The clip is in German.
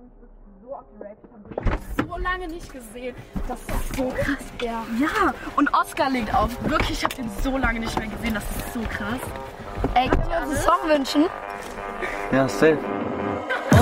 mich wirklich so abgerappt. Ich habe ihn so lange nicht gesehen. Das ist so krass, ja. Ja, und Oscar legt auf. Wirklich, ich habe den so lange nicht mehr gesehen. Das ist so krass. Ey, können wir uns einen Song wünschen? Ja, safe.